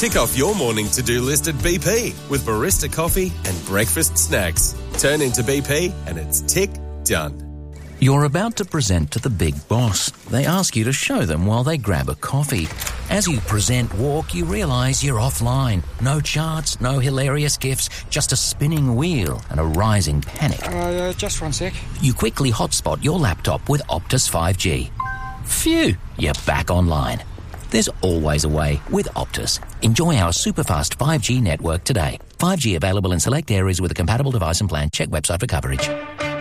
Tick off your morning to-do list at BP with barista coffee and breakfast snacks. Turn into BP and it's tick done. You're about to present to the big boss. They ask you to show them while they grab a coffee. As you present walk, you realise you're offline. No charts, no hilarious gifs, just a spinning wheel and a rising panic. Just one sec. You quickly hotspot your laptop with Optus 5G. Phew, you're back online. There's always a way with Optus. Enjoy our super-fast 5G network today. 5G available in select areas with a compatible device and plan. Check website for coverage.